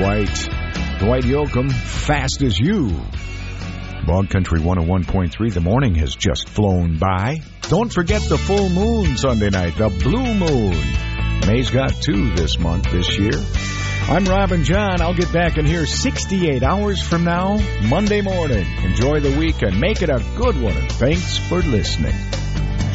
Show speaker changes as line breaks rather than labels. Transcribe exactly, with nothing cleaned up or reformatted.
Dwight. Dwight Yoakam, Fast as You. Bog Country one oh one point three, the morning has just flown by. Don't forget the full moon Sunday night, the blue moon. May's got two this month, this year. I'm Robin John. I'll get back in here sixty-eight hours from now, Monday morning. Enjoy the week and make it a good one. Thanks for listening.